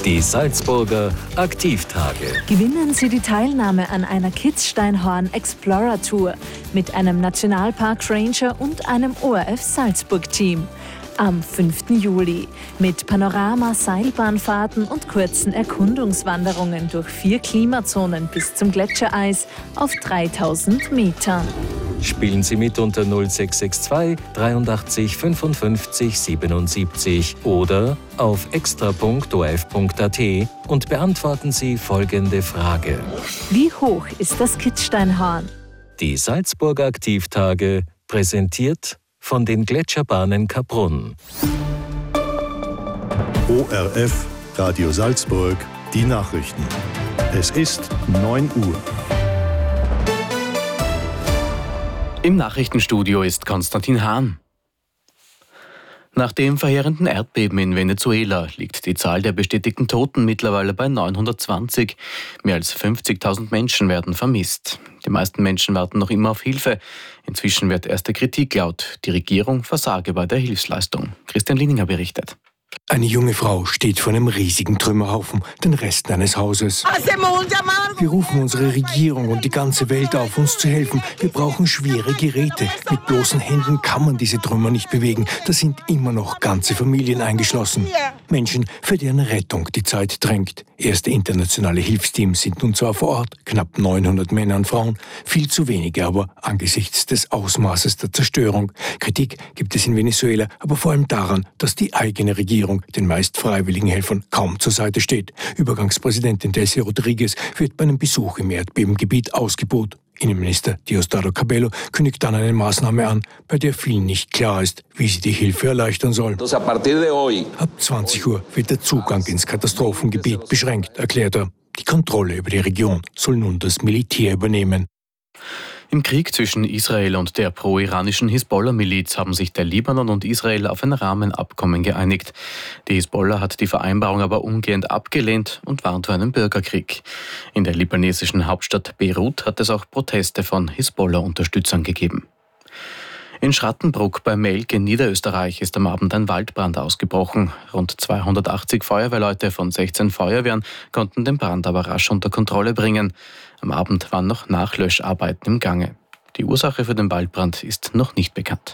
Die Salzburger Aktivtage. Gewinnen Sie die Teilnahme an einer Kitzsteinhorn Explorer Tour mit einem Nationalpark Ranger und einem ORF Salzburg Team. Am 5. Juli mit Panorama, Seilbahnfahrten und kurzen Erkundungswanderungen durch 4 Klimazonen bis zum Gletschereis auf 3000 Metern. Spielen Sie mit unter 0662 83 55 77 oder auf extra.orf.at und beantworten Sie folgende Frage. Wie hoch ist das Kitzsteinhorn? Die Salzburger Aktivtage, präsentiert von den Gletscherbahnen Kaprun. ORF, Radio Salzburg, die Nachrichten. Es ist 9 Uhr. Im Nachrichtenstudio ist Konstantin Hahn. Nach dem verheerenden Erdbeben in Venezuela liegt die Zahl der bestätigten Toten mittlerweile bei 920. Mehr als 50.000 Menschen werden vermisst. Die meisten Menschen warten noch immer auf Hilfe. Inzwischen wird erste Kritik laut. Die Regierung versage bei der Hilfsleistung. Christian Lininger berichtet. Eine junge Frau steht vor einem riesigen Trümmerhaufen, den Resten eines Hauses. Wir rufen unsere Regierung und die ganze Welt auf, uns zu helfen. Wir brauchen schwere Geräte. Mit bloßen Händen kann man diese Trümmer nicht bewegen. Da sind immer noch ganze Familien eingeschlossen. Menschen, für deren Rettung die Zeit drängt. Erste internationale Hilfsteams sind nun zwar vor Ort, knapp 900 Männer und Frauen, viel zu wenige aber angesichts des Ausmaßes der Zerstörung. Kritik gibt es in Venezuela, aber vor allem daran, dass die eigene Regierung den meist freiwilligen Helfern kaum zur Seite steht. Übergangspräsidentin Delcy Rodriguez wird bei einem Besuch im Erdbebengebiet ausgebuht. Innenminister Diosdado Cabello kündigt dann eine Maßnahme an, bei der vielen nicht klar ist, wie sie die Hilfe erleichtern soll. Ab 20 Uhr wird der Zugang ins Katastrophengebiet beschränkt, erklärt er. Die Kontrolle über die Region soll nun das Militär übernehmen. Im Krieg zwischen Israel und der pro-iranischen Hisbollah-Miliz haben sich der Libanon und Israel auf ein Rahmenabkommen geeinigt. Die Hisbollah hat die Vereinbarung aber umgehend abgelehnt und warnt vor einem Bürgerkrieg. In der libanesischen Hauptstadt Beirut hat es auch Proteste von Hisbollah-Unterstützern gegeben. In Schrattenbruck bei Melk in Niederösterreich ist am Abend ein Waldbrand ausgebrochen. Rund 280 Feuerwehrleute von 16 Feuerwehren konnten den Brand aber rasch unter Kontrolle bringen. Am Abend waren noch Nachlöscharbeiten im Gange. Die Ursache für den Waldbrand ist noch nicht bekannt.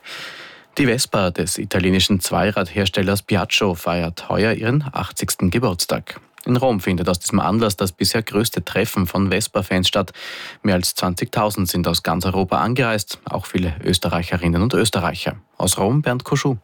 Die Vespa des italienischen Zweiradherstellers Piaggio feiert heuer ihren 80. Geburtstag. In Rom findet aus diesem Anlass das bisher größte Treffen von Vespa-Fans statt. Mehr als 20.000 sind aus ganz Europa angereist, auch viele Österreicherinnen und Österreicher. Aus Rom Bernd Koschuh.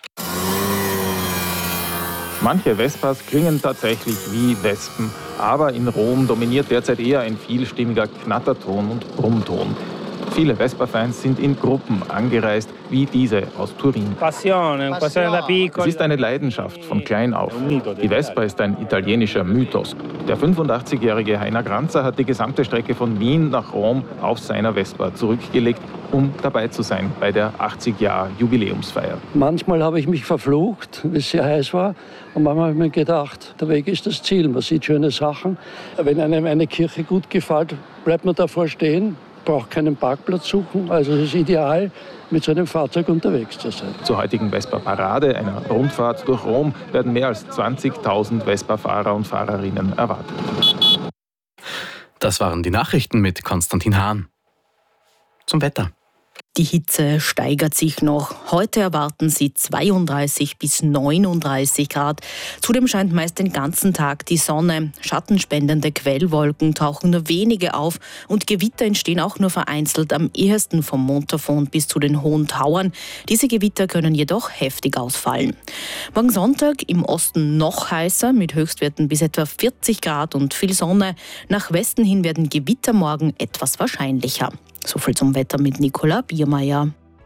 Manche Vespas klingen tatsächlich wie Wespen, aber in Rom dominiert derzeit eher ein vielstimmiger Knatterton und Brummton. Viele Vespa-Fans sind in Gruppen angereist, wie diese aus Turin. Es ist eine Leidenschaft von klein auf. Die Vespa ist ein italienischer Mythos. Der 85-jährige Heiner Granzer hat die gesamte Strecke von Wien nach Rom auf seiner Vespa zurückgelegt, um dabei zu sein bei der 80-Jahr-Jubiläumsfeier. Manchmal habe ich mich verflucht, wie es sehr heiß war. Und manchmal habe ich mir gedacht, der Weg ist das Ziel. Man sieht schöne Sachen. Wenn einem eine Kirche gut gefällt, bleibt man davor stehen. Braucht keinen Parkplatz suchen, also es ist ideal, mit so einem Fahrzeug unterwegs zu sein. Zur heutigen Vespa-Parade, einer Rundfahrt durch Rom, werden mehr als 20.000 Vespa-Fahrer und Fahrerinnen erwartet. Das waren die Nachrichten mit Konstantin Hahn. Zum Wetter. Die Hitze steigert sich noch. Heute erwarten Sie 32 bis 39 Grad. Zudem scheint meist den ganzen Tag die Sonne. Schattenspendende Quellwolken tauchen nur wenige auf und Gewitter entstehen auch nur vereinzelt, am ehesten vom Montafon bis zu den Hohen Tauern. Diese Gewitter können jedoch heftig ausfallen. Morgen Sonntag im Osten noch heißer, mit Höchstwerten bis etwa 40 Grad und viel Sonne. Nach Westen hin werden Gewitter morgen etwas wahrscheinlicher. So viel zum Wetter mit Nicola Biermeier.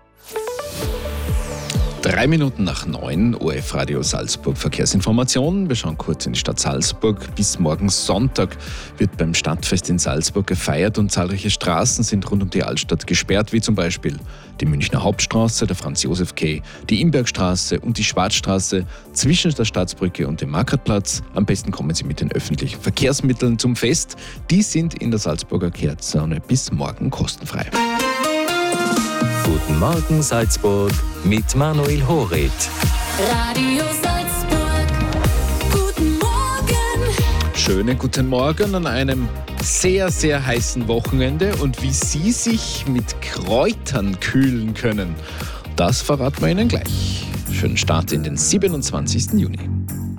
3 Minuten nach 9, ORF Radio Salzburg Verkehrsinformationen. Wir schauen kurz in die Stadt Salzburg. Bis morgen Sonntag wird beim Stadtfest in Salzburg gefeiert und zahlreiche Straßen sind rund um die Altstadt gesperrt, wie zum Beispiel die Münchner Hauptstraße, der Franz-Josef-Quai, die Imbergstraße und die Schwarzstraße zwischen der Staatsbrücke und dem Markratplatz. Am besten kommen Sie mit den öffentlichen Verkehrsmitteln zum Fest. Die sind in der Salzburger Kehrzone bis morgen kostenfrei. Guten Morgen Salzburg mit Manuel Horit. Radio Salzburg. Guten Morgen. schönen guten Morgen an einem sehr, sehr heißen Wochenende und wie Sie sich mit Kräutern kühlen können. Das verraten wir Ihnen gleich. Schönen Start in den 27. Juni.